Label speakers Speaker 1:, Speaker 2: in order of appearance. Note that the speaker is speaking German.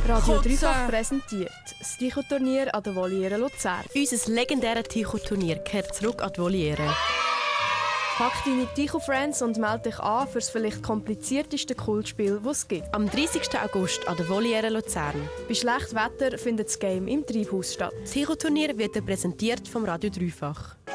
Speaker 1: Radio Dreifach präsentiert das Ticho-Turnier an der Voliere Luzern.
Speaker 2: Unser legendäres Ticho-Turnier kehrt zurück an die Voliere.
Speaker 1: Pack deine Ticho-Friends und melde dich an für das vielleicht komplizierteste Kultspiel, das es gibt.
Speaker 2: Am 30. August an der Voliere Luzern.
Speaker 1: Bei schlechtem Wetter findet das Game im Treibhaus statt.
Speaker 2: Das Ticho-Turnier wird präsentiert vom Radio Dreifach.